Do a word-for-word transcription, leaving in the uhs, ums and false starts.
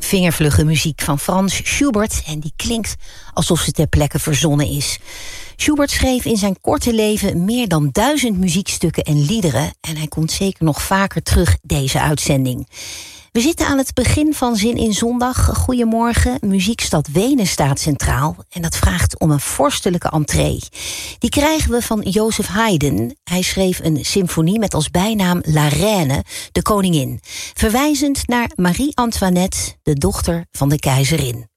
vingervlugge muziek van Franz Schubert en die klinkt alsof ze ter plekke verzonnen is. Schubert schreef in zijn korte leven meer dan duizend muziekstukken en liederen en hij komt zeker nog vaker terug deze uitzending. We zitten aan het begin van Zin in Zondag. Goedemorgen, Muziekstad Wenen staat centraal en dat vraagt om een vorstelijke entree. Die krijgen we van Joseph Haydn. Hij schreef een symfonie met als bijnaam La Reine, de koningin, verwijzend naar Marie-Antoinette, de dochter van de keizerin.